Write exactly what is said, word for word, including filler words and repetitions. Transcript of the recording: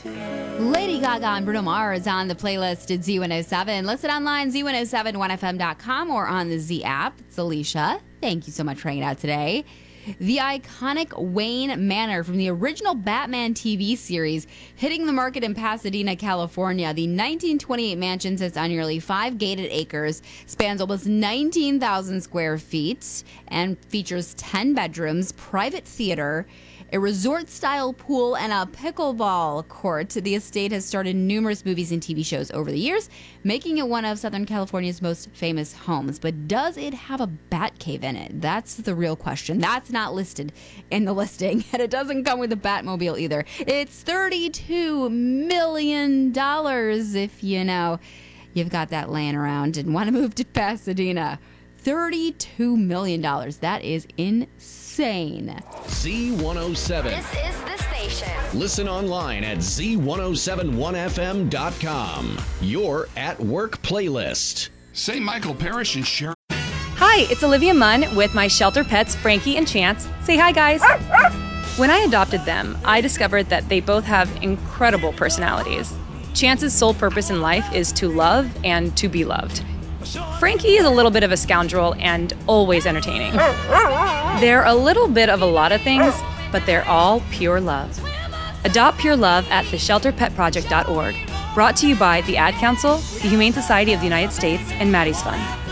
Lady Gaga and Bruno Mars on the playlist at Z one oh seven. Listen online, Z one oh seven one F M dot com or on the Z app. It's Alicia. Thank you so much for hanging out today. The iconic Wayne Manor from the original Batman T V series hitting the market in Pasadena, California. The nineteen twenty-eight mansion sits on nearly five gated acres, spans almost nineteen thousand square feet, and features ten bedrooms, private theater, a resort-style pool, and a pickleball court. The estate has starred numerous movies and T V shows over the years, making it one of Southern California's most famous homes. But does it have a bat cave in it? That's the real question. That's not listed in the listing, and it doesn't come with a Batmobile either. It's thirty-two million dollars if, you know, you've got that laying around and want to move to Pasadena. thirty-two million dollars. That is insane. Z one oh seven. This is the station. Listen online at Z ten seventy-one F M dot com. Your at work playlist. Saint Michael Parish and Sharon. Hi, it's Olivia Munn with my shelter pets, Frankie and Chance. Say hi, guys. When I adopted them, I discovered that they both have incredible personalities. Chance's sole purpose in life is to love and to be loved. Frankie is a little bit of a scoundrel and always entertaining. They're a little bit of a lot of things, but they're all pure love. Adopt pure love at the shelter pet project dot org. Brought to you by the Ad Council, the Humane Society of the United States, and Maddie's Fund.